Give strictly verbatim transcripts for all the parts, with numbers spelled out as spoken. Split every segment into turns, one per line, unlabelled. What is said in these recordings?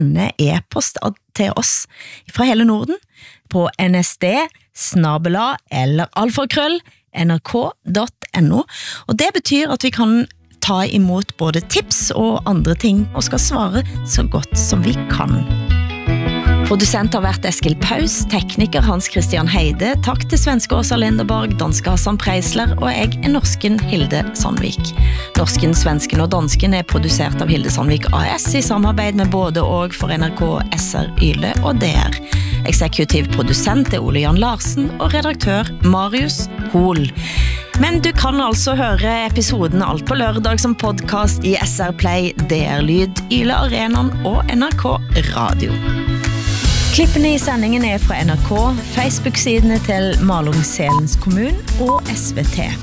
e-post till oss från hela Norden på nsd snabela eller alfakrøll nrk punkt no. Och det betyder att vi kan ta emot både tips och andra ting och ska svara så gott som vi kan. Producent har vært Eskil Paus, tekniker Hans Christian Heide, takk til svenske Åsa Linderborg, danske Hassan Preisler og jeg er norsken Hilde Sandvik. Norsken, svensken og dansken er produsert av Hilde Sandvik A S i samarbeid med både og for N R K, S R, Yle og D R. Eksekutiv produsent er Ole Jan Larsen og redaktør Marius Hol. Men du kan altså høre episoden alt på lørdag som podcast i S R Play, D R Lyd, Yle Arenan og N R K Radio. Klippene i sendingen er fra N R K, Facebook-sidene til Malungsselens kommun og S V T.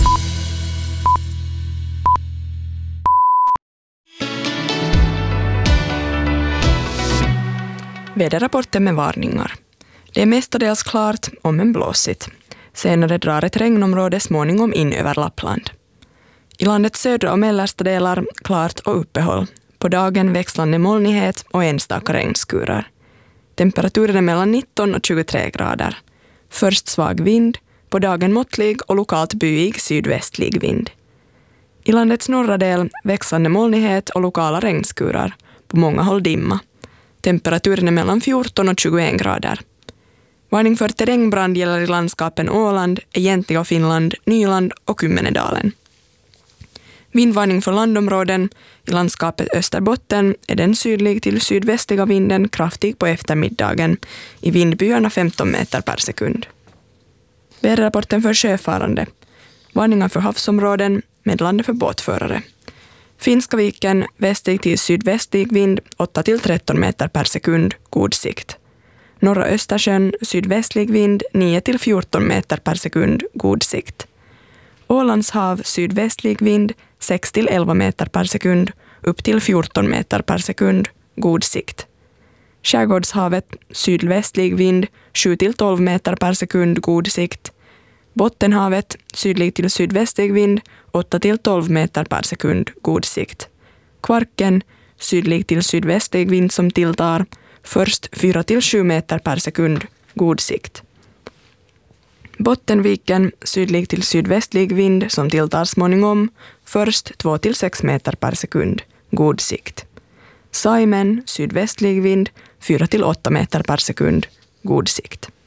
Väderrapporten med varningar. Det är mestadels klart om en blåsigt. Senare drar ett regnområde småningom in över Lappland. I landets södra och mellersta delar klart och uppehåll. På dagen växlande molnighet och enstaka regnskurar. Temperaturen är mellan nitton och tjugotre grader. Först svag vind, på dagen måttlig och lokalt byig sydvästlig vind. I landets norra del växlande molnighet och lokala regnskurar. På många håll dimma. Temperaturen är mellan fjorton och tjugoen grader. Varning för terrängbrand gäller i landskapen Åland, Egentliga Finland, Nyland och Kymmenedalen. Vindvarning för landområden i landskapet Österbotten är den sydlig till sydvästliga vinden kraftig på eftermiddagen i vindbyarna femton meter per sekund. Väderrapporten för sjöfarande. Varningar för havsområden, meddelande för båtförare. Finska viken västlig till sydvästlig vind åtta till tretton meter per sekund, god sikt. Norra Östersjön sydvästlig vind nio till fjorton meter per sekund, god sikt. Ålands hav sydvästlig vind sex till elva meter per sekund, upp till fjorton meter per sekund, god sikt. Skärgårdshavet sydvästlig vind sju till tolv meter per sekund, god sikt. Bottenhavet sydlig till sydvästlig vind åtta till tolv meter per sekund, god sikt. Kvarken sydlig till sydvästlig vind som tilltar, först fyra till sju meter per sekund, god sikt. Bottenviken sydlig till sydvästlig vind som tilltar småningom, först två till sex meter per sekund, god sikt. Saimen sydvästlig vind fyra till åtta meter per sekund, god sikt.